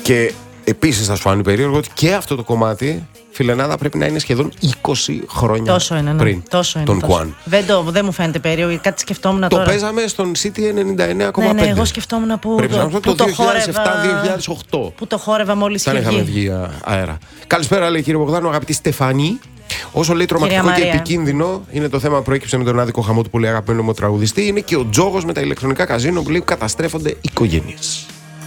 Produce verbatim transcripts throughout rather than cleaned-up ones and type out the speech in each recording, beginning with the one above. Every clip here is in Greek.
Και επίσης θα σου φάνει περίεργο ότι και αυτό το κομμάτι, φιλενάδα, πρέπει να είναι σχεδόν είκοσι χρόνια τόσο είναι, ναι. πριν τόσο είναι, τον τόσο. Κουάν. Δεν, το, δεν μου φαίνεται περίεργο, κάτι σκεφτόμουν το τώρα. Το παίζαμε στον City ενενήντα εννέα κόμμα πέντε. Ναι, ναι, εγώ σκεφτόμουν που πρέπει το, να που το δύο χιλιάδες επτά δύο χιλιάδες οκτώ. Που το χόρευα μόλις είχε είχαμε βγει αέρα. Καλησπέρα, λέει κύριε Μπογδάνο, αγαπητή Στεφανή. Όσο λέει τρομακτικό και επικίνδυνο είναι το θέμα που προέκυψε με τον άδικο χαμό του πολύ αγαπημένου μου τραγουδιστή, είναι και ο τζόγος με τα ηλεκτρονικά καζίνο που λέει καταστρέφονται οικογένειες.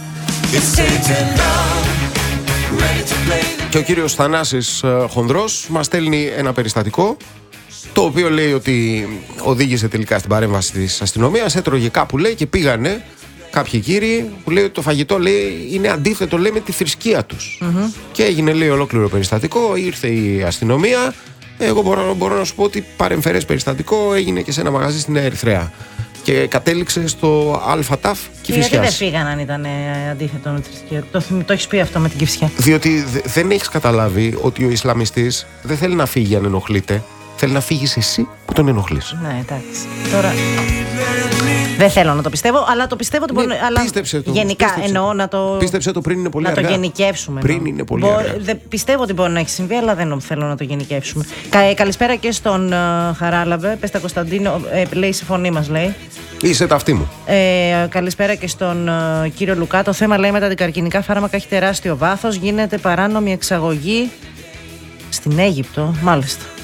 Και ο κύριος Θανάσης Χονδρός μας στέλνει ένα περιστατικό, το οποίο λέει ότι οδήγησε τελικά στην παρέμβαση της αστυνομίας, έτρωγε κάπου, λέει, και πήγανε κάποιοι κύριοι που λέει ότι το φαγητό, λέει, είναι αντίθετο, λέει, με τη θρησκεία τους. Mm-hmm. Και έγινε, λέει, ολόκληρο περιστατικό, ήρθε η αστυνομία. Εγώ μπορώ, μπορώ να σου πω ότι παρεμφερές περιστατικό έγινε και σε ένα μαγαζί στην Ερυθρέα. Και κατέληξε στο ΑΛΦΑΤΑΦ Κηφισιάς. Γιατί δεν φύγαν αν ήταν αντίθετο με τη θρησκεία? Το, το έχεις πει αυτό με την Κηφισιά. Διότι δε, δεν έχεις καταλάβει ότι ο Ισλαμιστής δεν θέλει να φύγει αν ενοχλείται. Θέλει να φύγεις εσύ που τον ενοχλείς. Ναι, εντάξει. Τώρα. Δεν θέλω να το πιστεύω, αλλά το πιστεύω ότι ναι, μπορεί. Αλλά πίστεψε το, γενικά πίστεψε. εννοώ να το. Πίστεψε το πριν είναι πολύ να αργά. το γενικεύσουμε. Πριν εννοώ. είναι πολύ Μπο, αργά. Δε, πιστεύω ότι μπορεί να έχει συμβεί, αλλά δεν θέλω να το γενικεύσουμε. Κα, καλησπέρα και στον uh, Χαράλαβε. Πες τα Κωνσταντίνο, ε, λέει σε φωνή μας, λέει. Είσαι ταυτή μου. Ε, καλησπέρα και στον uh, κύριο Λουκά. Το θέμα, λέει, με τα αντικαρκινικά φάρμακα έχει τεράστιο βάθος. Γίνεται παράνομη εξαγωγή στην Αίγυπτο, μάλιστα.